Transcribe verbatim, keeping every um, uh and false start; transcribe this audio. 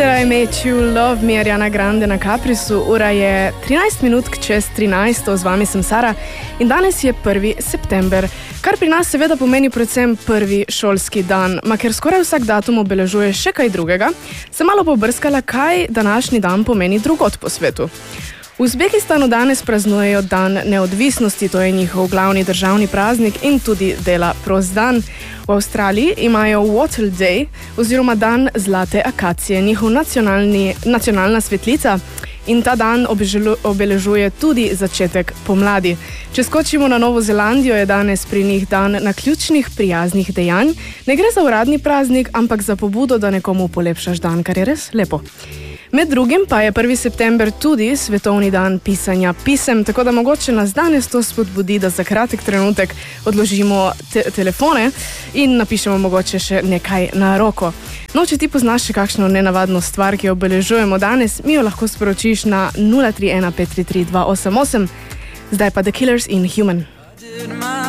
That I Made You Love Me, Ariana Grande na Caprisu. Ura je trinajst minut čez trinajst, z vami sem Sara in danes je prvi september, kar pri nas seveda pomeni predvsem prvi šolski dan, ma ker skoraj vsak datum obeležuje še kaj drugega, sem malo pobrskala, kaj današnji dan pomeni drugod po svetu. V Uzbekistanu danes praznujejo dan neodvisnosti, to je njihov glavni državni praznik in tudi dela prost dan. V Avstraliji imajo Wattle Day oziroma dan zlate akacije, njihov nacionalni, nacionalna svetlica, in ta dan obeželu, obeležuje tudi začetek pomladi. Če skočimo na Novo Zelandijo, je danes pri njih dan naključnih prijaznih dejanj. Ne gre za uradni praznik, ampak za pobudo, da nekomu polepšaš dan, kar je res lepo. Med drugim pa je prvi september tudi svetovni dan pisanja pisem, tako da mogoče nas danes to spodbudi, da za kratek trenutek odložimo te telefone in napišemo mogoče še nekaj na roko. No, če ti poznaš še kakšno nenavadno stvar, ki jo obeležujemo danes, mi jo lahko sporočiš na nula tri ena pet tri tri dva osem osem. Zdaj pa The Killers in Human.